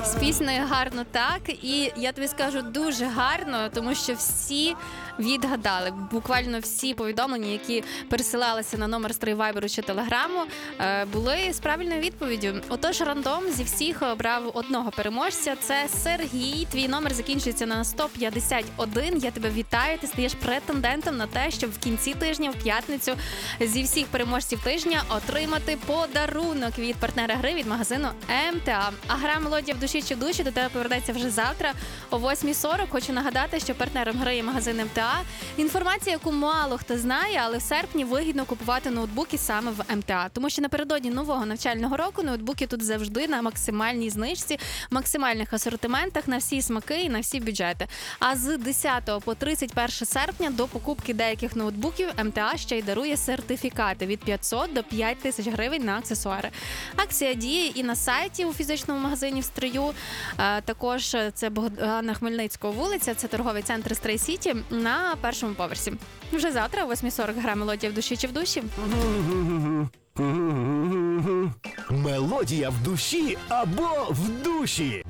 З піснею гарно так, і я тобі скажу дуже гарно, тому що всі відгадали. Буквально всі повідомлення, які пересилалися на номер стрій Вайберу чи Телеграму, були з правильною відповіддю. Отож, рандом зі всіх обрав одного переможця. Це Сергій. Твій номер закінчується на 151. Я тебе вітаю. Ти стаєш претендентом на те, щоб в кінці тижня, в п'ятницю, зі всіх переможців тижня отримати подарунок від партнера гри від магазину МТА. А гра «Мелодія в душі чи в душі» до тебе повернеться вже завтра о 8:40. Хочу нагадати, що партнером гри є магазин МТА. Інформація, яку мало хто знає, але в серпні вигідно купувати ноутбуки саме в МТА. Тому що напередодні нового навчального року ноутбуки тут завжди на максимальній знижці, максимальних асортиментах на всі смаки і на всі бюджети. А з 10 по 31 серпня до покупки деяких ноутбуків МТА ще й дарує сертифікати від 500 до 5000 гривень на аксесуари. Акція діє і на сайті у фізичному магазині в Стрию. Також це Богдана Хмельницького вулиця, це торговий центр Стрий Сіті на першому поверсі. Вже завтра о 8:40 гра «Мелодія в душі чи в душі». Мелодія в душі або в душі.